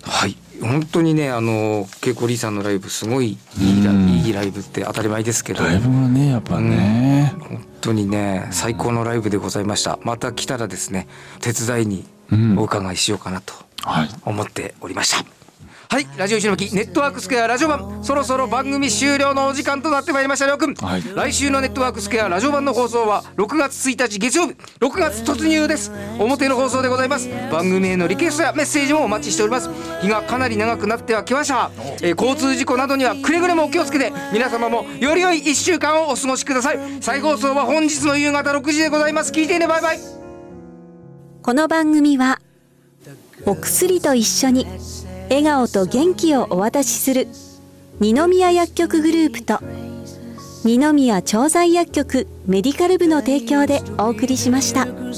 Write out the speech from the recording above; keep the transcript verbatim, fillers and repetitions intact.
はい、本当にね、あのケイコリーさんのライブすごいいいラ、いいライブって当たり前ですけど、 ライブがねやっぱね、 うん、本当にね最高のライブでございました。また来たらですね手伝いにお伺いしようかなと思っておりました。はいはい、ラジオ石巻ネットワークスクエアラジオ版、そろそろ番組終了のお時間となってまいりました。りょうくん、はい、来週のネットワークスクエアラジオ版の放送はろくがつついたち月曜日、ろくがつ突入です。表の放送でございます。番組へのリクエストやメッセージもお待ちしております。日がかなり長くなってはきました、えー、交通事故などにはくれぐれもお気をつけて、皆様もより良いいっしゅうかんをお過ごしください。再放送は本日の夕方ろくじでございます。聞いてね、バイバイ。 この番組はお薬と一緒に笑顔と元気をお渡しする二宮薬局グループと二宮調剤薬局メディカル部の提供でお送りしました。